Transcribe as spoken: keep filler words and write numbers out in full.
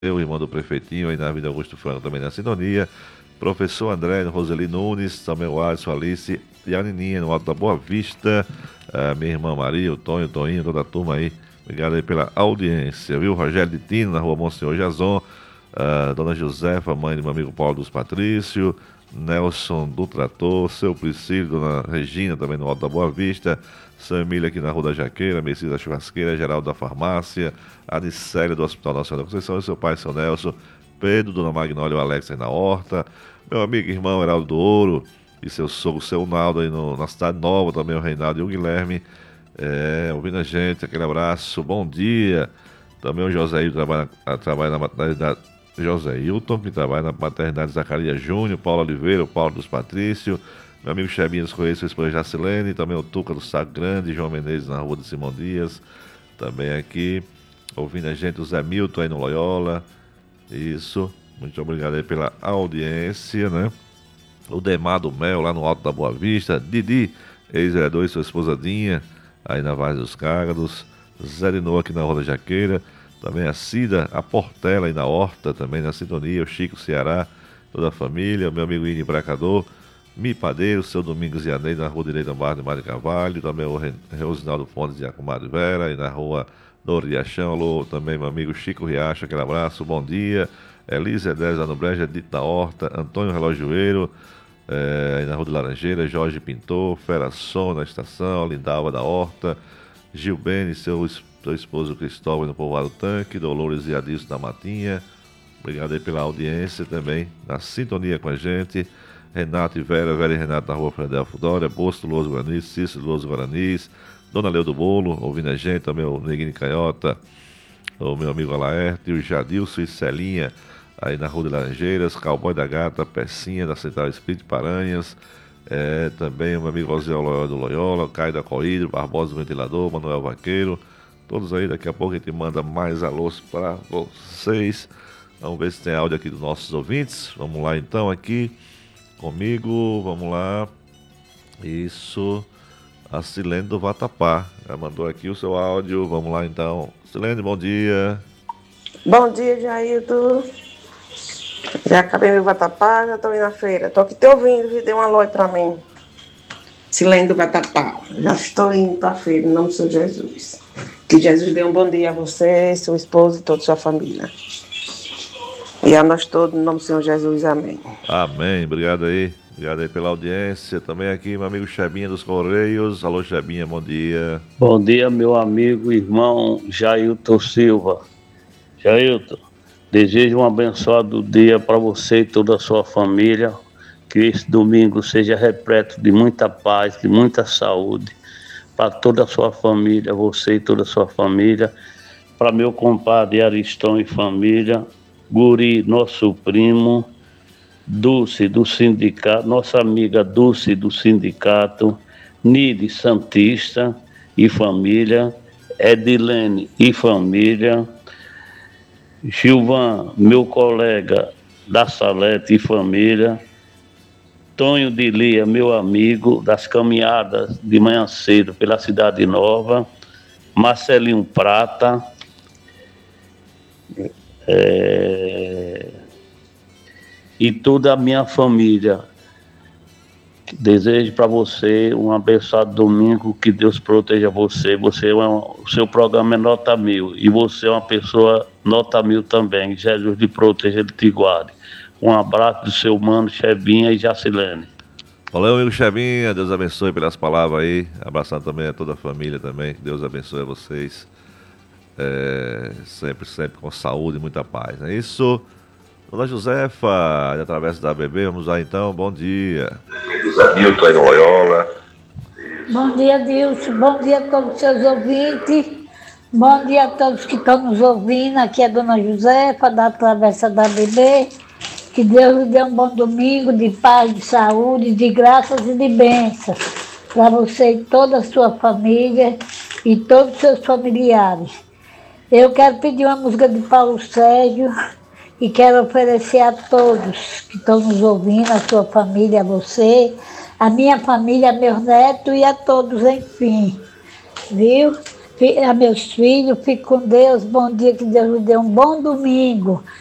o irmão do prefeitinho aí na Vida Augusto Franco também na sintonia. Professor André, Roseli Nunes, também o Alisson, Alice e a Nininha no Alto da Boa Vista. A minha irmã Maria, o Tonho, o Toninho, toda a turma aí. Obrigado aí pela audiência, viu? Rogério de Tino, na rua Monsenhor Jazon. A dona Josefa, mãe do meu amigo Paulo dos Patrício. Nelson do Trator, seu Priscílio, dona Regina, também no Alto da Boa Vista. São Emília aqui na Rua da Jaqueira, Messias da Churrasqueira, Geraldo da Farmácia, a Nicélia do Hospital Nacional da Conceição e seu pai, seu Nelson, Pedro, dona Magnólia e o Alex aí na Horta, meu amigo e irmão Heraldo do Ouro e seu sogro, seu Naldo aí no, na Cidade Nova, também o Reinaldo e o Guilherme, é, ouvindo a gente, aquele abraço, bom dia. Também o José Hilton trabalha, trabalha na maternidade, José Hilton, que trabalha na maternidade Zacarias Júnior, Paulo Oliveira, o Paulo dos Patrício, meu amigo Chebinha dos Correios, sua esposa Jacilene, também o Tuca do Saco Grande, João Menezes na rua de Simão Dias, também aqui, ouvindo a gente, o Zé Milton aí no Loyola, isso, muito obrigado aí pela audiência, né? O Demar do Mel, lá no Alto da Boa Vista, Didi, ex-vereador e sua esposa Dinha, aí na Vaz dos Cágados, Zé de Noa aqui na Rua da Jaqueira, também a Cida, a Portela aí na Horta, também na sintonia, o Chico Ceará, toda a família, o meu amigo Ine Bracador, Mi Padeiro, seu Domingos e Anei, na Rua Direita Bar de Mário Carvalho, também o Rosinaldo Fontes e a Comadre Vera, aí na Rua do Riachão, alô, também meu amigo Chico Riacho, aquele abraço, bom dia, Elisa dez lá no Breja, Dito da Horta, Antônio Relojoeiro, é, aí na Rua de Laranjeira, Jorge Pintor, Fera Som na estação, Lindalva da Horta, Gil Beni, seu, seu esposo Cristóvão no Povoado Tanque, Dolores e Adilson da Matinha, obrigado aí pela audiência também, na sintonia com a gente, Renato e Vera, Vera e Renato na Rua Fradelfo Dória, Bosto Louso Guaranis, Cícero Louso Guaranis, Dona Leu do Bolo, ouvindo a gente, também o Neguinho Canhota, o meu amigo Alaerte, o Jadilson e Celinha, aí na Rua de Laranjeiras, Cowboy da Gata, Pecinha da Central Espírito Paranhas, é, também o meu amigo José Loyola do Loyola, Caio da Coídro, Barbosa do Ventilador, Manuel Vaqueiro, todos aí, daqui a pouco a gente manda mais alôs para vocês. Vamos ver se tem áudio aqui dos nossos ouvintes. Vamos lá então aqui comigo, vamos lá. Isso, a Silene do Vatapá, já mandou aqui o seu áudio, vamos lá então. Silene, bom dia. Bom dia, Jailton. Já acabei meu vatapá, já estou indo na feira. Estou aqui te ouvindo, e dê um alô para mim. Silene do Vatapá. Já estou indo para a feira, em nome do Senhor Jesus. Que Jesus dê um bom dia a você, seu esposo e toda a sua família. E a nós todos, em nome do Senhor Jesus, amém. Amém, obrigado aí. Obrigado aí pela audiência. Também aqui, meu amigo Chebinha dos Correios. Alô, Chebinha, bom dia. Bom dia, meu amigo, irmão Jailton Silva. Jailton, desejo um abençoado dia para você e toda a sua família. Que esse domingo seja repleto de muita paz, de muita saúde. Para toda a sua família, você e toda a sua família. Para meu compadre Aristão e família. Guri, nosso primo. Dulce do sindicato, nossa amiga Dulce do sindicato, Nide Santista e família, Edilene e família, Gilvan, meu colega da Salete e família, Tonho de Lia, meu amigo das caminhadas de manhã cedo pela Cidade Nova, Marcelinho Prata, é... e toda a minha família. Desejo para você um abençoado domingo, que Deus proteja você. Você é uma, o seu programa é nota mil e você é uma pessoa nota mil também. Jesus lhe proteja, ele te guarde. Um abraço do seu mano Chebinha e Jacilene. Valeu, amigo Chebinha, Deus abençoe pelas palavras aí. Abraçando também a toda a família também, que Deus abençoe a vocês. É, sempre, sempre com saúde e muita paz. É isso. Dona Josefa, de Travessa da B B, vamos lá então, bom dia. Milton aí no Loyola. Bom dia, Dilson, bom dia a todos os seus ouvintes, bom dia a todos que estão nos ouvindo, aqui é a Dona Josefa, da Travessa da B B, que Deus lhe dê um bom domingo de paz, de saúde, de graças e de bênçãos, para você e toda a sua família e todos os seus familiares. Eu quero pedir uma música de Paulo Sérgio, e quero oferecer a todos que estão nos ouvindo, a sua família, a você, a minha família, a meus netos e a todos, enfim. Viu? a meus filhos, fique com Deus, bom dia, que Deus lhe dê um bom domingo.